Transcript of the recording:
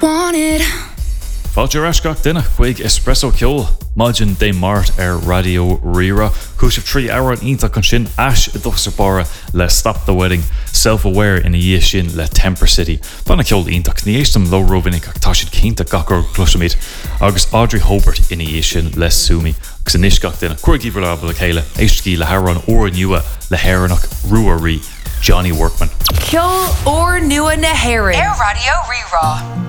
wanted. Fáilte rascach duine chuig espresso ceol Maidin dé mart Radio Rira Cúisih 3 hour ionta chun sin as I dosar bara le Stop the Wedding Self-Aware ina dhé sin le Temper City Fanna ceol ionach ní éistem lo rovinnig ach tá siad cinnta gachar cluisimid agus Audrey Hobart ina dhé sin le Sumi agus in iscach duine chuirgí bhla le chéile éistcí le Haran ó nua le Haranach Ruarí Johnny Workman Ceol ó nua na Haran Radio Rira